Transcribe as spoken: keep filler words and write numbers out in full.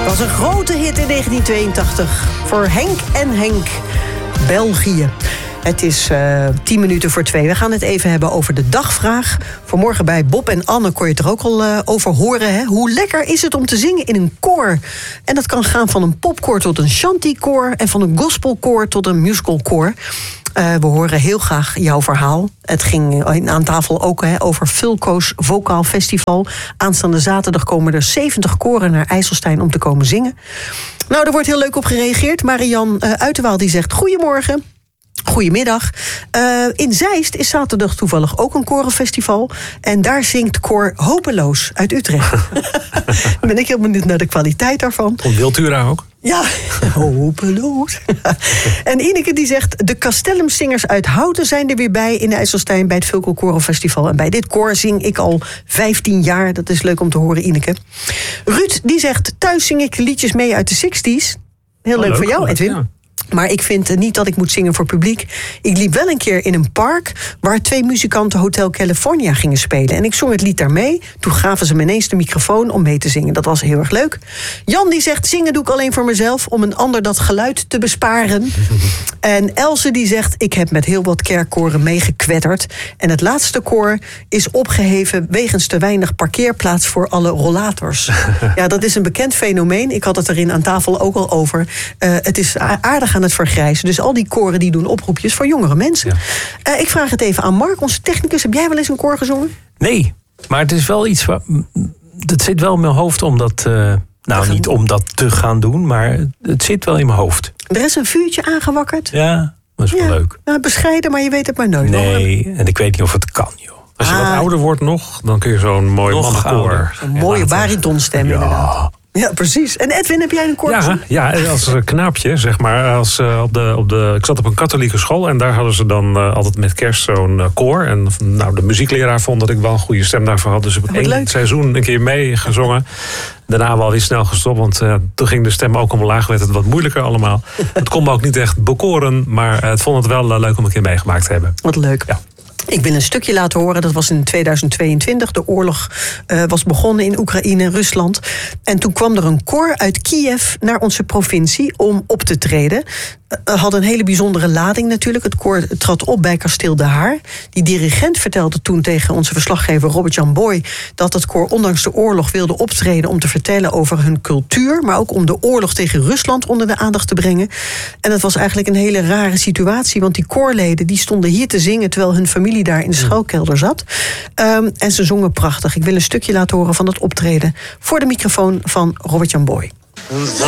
was een grote hit in negentien tweeëntachtig voor Henk en Henk, België. Het is uh, tien minuten voor twee. We gaan het even hebben over de dagvraag. Vanmorgen bij Bob en Anne kon je het er ook al uh, over horen. Hè? Hoe lekker is het om te zingen in een koor? En dat kan gaan van een popkoor tot een shantykoor en van een gospelkoor tot een musicalkoor. Uh, we horen heel graag jouw verhaal. Het ging aan tafel ook hè, over Fulco's Vocaal Festival. Aanstaande zaterdag komen er zeventig koren naar IJsselstein om te komen zingen. Nou, er wordt heel leuk op gereageerd. Marian uh, Uiterwaal die zegt: goedemorgen. Goedemiddag. Uh, in Zeist is zaterdag toevallig ook een korenfestival. En daar zingt koor Hopeloos uit Utrecht. Dan ben ik heel benieuwd naar de kwaliteit daarvan. Komt Wiltura ook? Ja, hopeloos. En Ineke die zegt: de Castellumzingers uit Houten zijn er weer bij in IJsselstein bij het Fulco Korenfestival. En bij dit koor zing ik al vijftien jaar. Dat is leuk om te horen, Ineke. Ruud die zegt: thuis zing ik liedjes mee uit de zestig's. Heel oh, leuk, leuk voor jou, Edwin. Ja. Maar ik vind niet dat ik moet zingen voor publiek. Ik liep wel een keer in een park waar twee muzikanten Hotel California gingen spelen. En ik zong het lied daar mee. Toen gaven ze me ineens de microfoon om mee te zingen. Dat was heel erg leuk. Jan die zegt: zingen doe ik alleen voor mezelf om een ander dat geluid te besparen. En Else die zegt: ik heb met heel wat kerkkoren meegekwetterd. En het laatste koor is opgeheven wegens te weinig parkeerplaats voor alle rollators. Ja, dat is een bekend fenomeen. Ik had het erin aan tafel ook al over. Uh, het is aardig aan het vergrijzen. Dus al die koren die doen oproepjes voor jongere mensen. Ja. Uh, ik vraag het even aan Mark, onze technicus. Heb jij wel eens een koor gezongen? Nee, maar het is wel iets waar... Het zit wel in mijn hoofd om dat... Uh, nou, niet om dat te gaan doen, maar het zit wel in mijn hoofd. Er is een vuurtje aangewakkerd. Ja, dat is wel ja. leuk. Nou, bescheiden, maar je weet het maar nooit. Nee, nog. En ik weet niet of het kan, joh. Als je ah, wat ouder wordt nog, dan kun je zo'n mooi mannenkoor. Een mooie baritonstem ja. inderdaad. Ja, precies. En Edwin, heb jij een koor? Ja, ja, als knaapje, zeg maar. Als, uh, op de, op de, ik zat op een katholieke school en daar hadden ze dan uh, altijd met kerst zo'n uh, koor. En nou, de muziekleraar vond dat ik wel een goede stem daarvoor had. Dus ik heb één leuk. seizoen een keer meegezongen. Daarna wel weer snel gestopt, want uh, toen ging de stem ook omlaag. Werd het wat moeilijker allemaal. Het kon me ook niet echt bekoren, maar uh, het vond het wel uh, leuk om een keer meegemaakt te hebben. Wat leuk. Ja. Ik wil een stukje laten horen. Dat was in tweeduizend tweeëntwintig. De oorlog uh, was begonnen in Oekraïne en Rusland. En toen kwam er een koor uit Kiev naar onze provincie om op te treden. Uh, had een hele bijzondere lading natuurlijk. Het koor trad op bij Kasteel De Haar. Die dirigent vertelde toen tegen onze verslaggever Robert-Jan Boy dat het koor ondanks de oorlog wilde optreden om te vertellen over hun cultuur, maar ook om de oorlog tegen Rusland onder de aandacht te brengen. En dat was eigenlijk een hele rare situatie, want die koorleden die stonden hier te zingen terwijl hun familie daar in de schuilkelder zat. Um, en ze zongen prachtig. Ik wil een stukje laten horen van het optreden voor de microfoon van Robert-Jan Boy. За